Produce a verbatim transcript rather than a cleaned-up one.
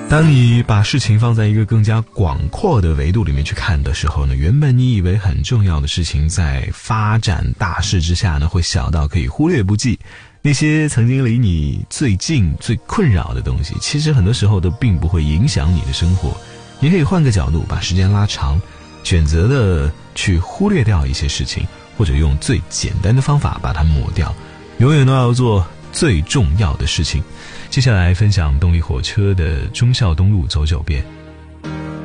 当你把事情放在一个更加广阔的维度里面去看的时候呢，原本你以为很重要的事情，在发展大势之下呢，会小到可以忽略不计。那些曾经离你最近最困扰的东西，其实很多时候都并不会影响你的生活。你可以换个角度，把时间拉长，选择的去忽略掉一些事情，或者用最简单的方法把它抹掉。永远都要做最重要的事情。接下来分享动力火车的忠孝东路走九遍。